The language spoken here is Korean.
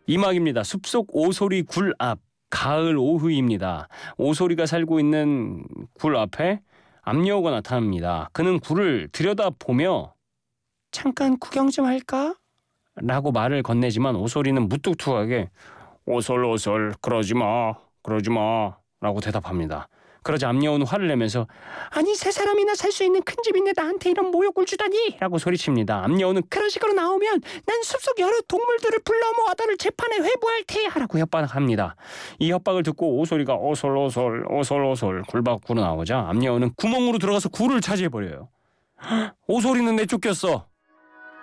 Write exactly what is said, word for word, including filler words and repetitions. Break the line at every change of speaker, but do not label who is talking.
이막입니다. 숲속 오소리 굴 앞. 가을 오후입니다. 오소리가 살고 있는 굴 앞에 암여우가 나타납니다. 그는 굴을 들여다보며 잠깐 구경 좀 할까? 라고 말을 건네지만 오소리는 무뚝뚝하게 오솔오솔 그러지 마 그러지 마 라고 대답합니다. 그러자 암여우는 화를 내면서 아니 세 사람이나 살 수 있는 큰 집인데 나한테 이런 모욕을 주다니 라고 소리칩니다. 암여우는 그런 식으로 나오면 난 숲속 여러 동물들을 불러 모아 너를 재판에 회부할 테야 라고 협박합니다. 이 협박을 듣고 오소리가 오솔오솔 오솔오솔 굴 밖으로 나오자 암여우는 구멍으로 들어가서 굴을 차지해버려요. 오소리는 내쫓겼어.